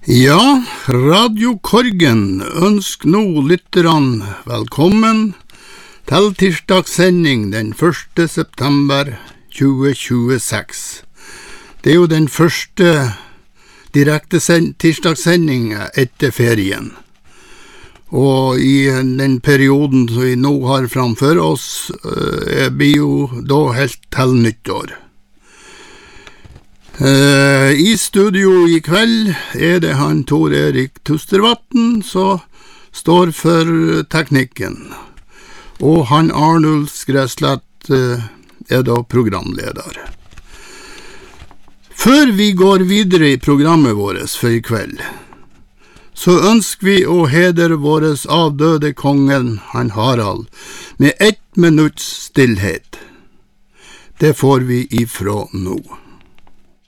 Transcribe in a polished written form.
Ja, Radio Korgen ønsker nå lytterne velkommen til tirsdagssending den 1. september 2026. Det jo den første direkte tirsdagssendingen etter ferien. Og i den perioden som vi nå har framfor oss, blir jo da helt til nyttår. I studio I kveld det han Tor Erik Tustervatn som står for teknikken, og han Arnulf Skresslett da programleder. Før vi går videre I programmet vårt for I kveld, så ønsker vi å hedre våres avdøde kongen, han Harald, med 1 minutts stillhet. Det får vi ifra nå.